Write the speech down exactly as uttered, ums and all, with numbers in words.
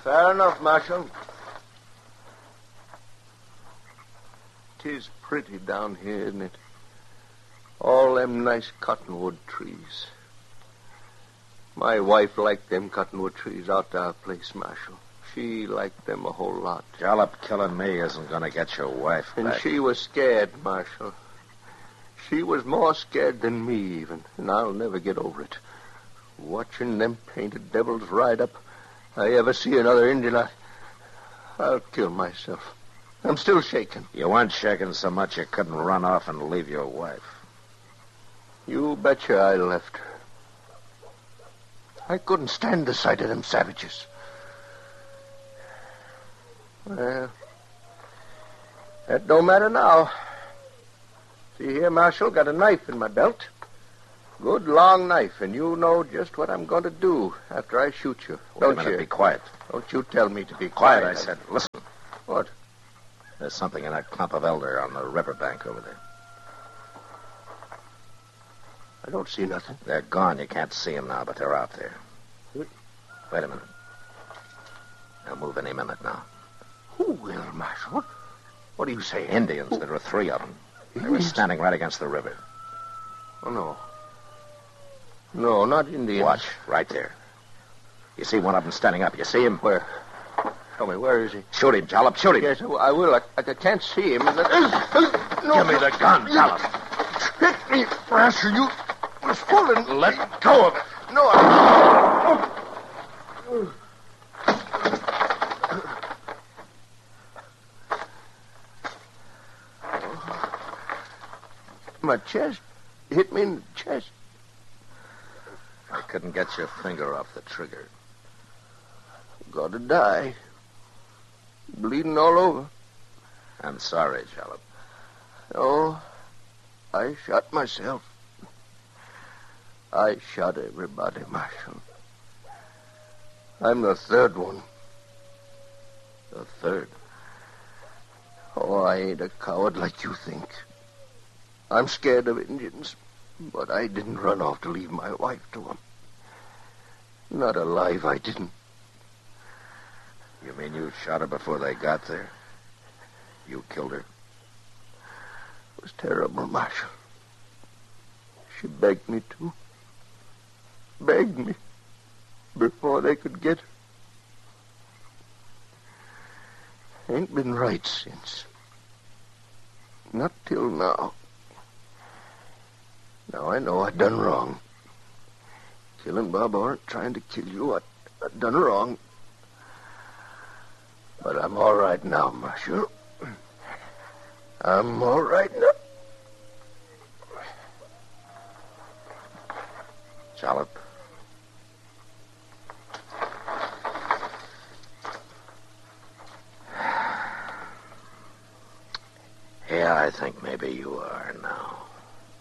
Fair enough, Marshal. 'Tis pretty down here, isn't it? All them nice cottonwood trees. My wife liked them cottonwood trees out to our place, Marshal. She liked them a whole lot. Jalop killing me isn't going to get your wife back. And she was scared, Marshal. She was more scared than me, even, and I'll never get over it. Watching them painted devils ride up, I ever see another Indian, I, I'll kill myself. I'm still shaking. You weren't shaking so much you couldn't run off and leave your wife. You betcha I left her. I couldn't stand the sight of them savages. Well, that don't matter now. See here, Marshal, got a knife in my belt. Good long knife, and you know just what I'm going to do after I shoot you. Wait don't a minute, you? be quiet. Don't you tell me to be Quiet, quiet. I said. Listen. What? There's something in that clump of elder on the riverbank over there. I don't see nothing. They're gone. You can't see them now, but they're out there. What? Wait a minute. They'll move any minute now. Who will, Marshal? What, what are you saying? Indians. Who? There were three of them. They were standing right against the river. Oh, no. No, not Indians. Watch, right there. You see one of them standing up. You see him? Where? Tell me, where is he? Shoot him, Jalop. Shoot him. Yes, I will. I, I can't see him. No. Give me the gun, Jalop. Hit me, Rasher. You was fooling. Let go of it. No, I... My chest. Hit me in the chest. I couldn't get your finger off the trigger. Gotta die. Bleeding all over. I'm sorry, Jalop. Oh, I shot myself. I shot everybody, Marshal. I'm the third one. The third? Oh, I ain't a coward like you think. I'm scared of Indians, but I didn't run off to leave my wife to them. Not alive, I didn't. You mean you shot her before they got there? You killed her? It was terrible, Marshal. She begged me to. Begged me before they could get her. Ain't been right since. Not till now. Now I know I done wrong. Killing Bob Orr, trying to kill you, I, I done wrong. But I'm all right now, Marshal. I'm all right now. Jalop. Yeah, I think maybe you are now.